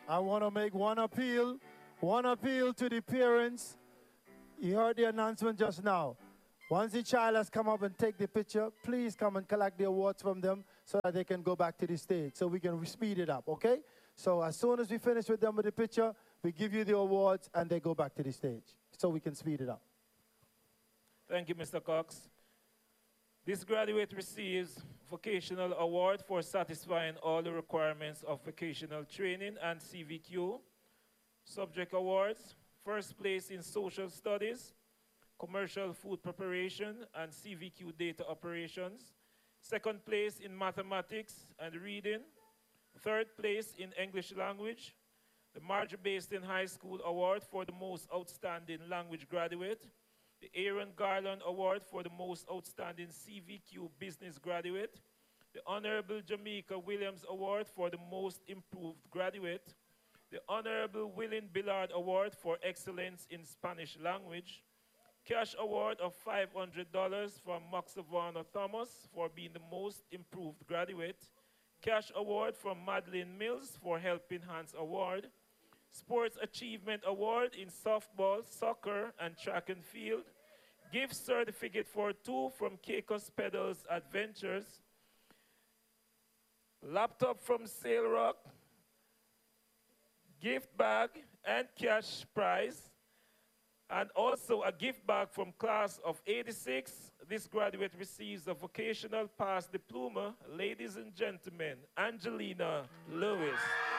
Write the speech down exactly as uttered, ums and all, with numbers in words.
I want to make one appeal, one appeal to the parents. You heard the announcement just now. Once the child has come up and take the picture, please come and collect the awards from them so that they can go back to the stage so we can speed it up, okay? So as soon as we finish with them with the picture, we give you the awards and they go back to the stage so we can speed it up. Thank you, Mister Cox. This graduate receives vocational award for satisfying all the requirements of vocational training and C V Q. Subject awards, first place in social studies, commercial food preparation, and C V Q data operations. Second place in mathematics and reading. Third place in English language. The Marjorie Bastin High School Award for the most outstanding language graduate. The Aaron Garland Award for the most outstanding C V Q business graduate. The Honorable Jamaica Williams Award for the most improved graduate. The Honorable William Billard Award for excellence in Spanish language. Cash award of five hundred dollars from Moxavana Thomas for being the most improved graduate. Cash award from Madeline Mills for Helping Hands Award. Sports Achievement Award in softball, soccer, and track and field. Gift certificate for two from Caicos Pedals Adventures. Laptop from Sail Rock. Gift bag and cash prize. And also a gift bag from class of eighty-six. This graduate receives a vocational pass diploma. Ladies and gentlemen, Angelina Lewis.